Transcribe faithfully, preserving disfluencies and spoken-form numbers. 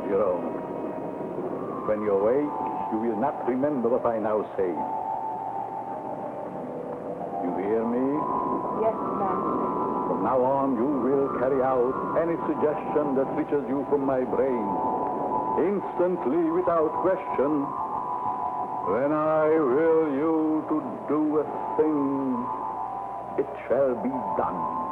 of your own. When you awake, you will not remember what I now say. You hear me? Yes, Master. From now on, you will carry out any suggestion that reaches you from my brain. Instantly, without question. When I will you to do a thing, it shall be done.